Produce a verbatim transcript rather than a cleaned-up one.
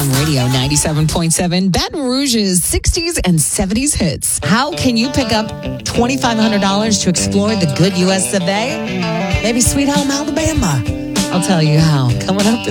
M Radio ninety-seven point seven, Baton Rouge's sixties and seventies hits. How can you pick up twenty-five hundred dollars to explore the good U S of A? Maybe Sweet Home Alabama. I'll tell you how. Coming up in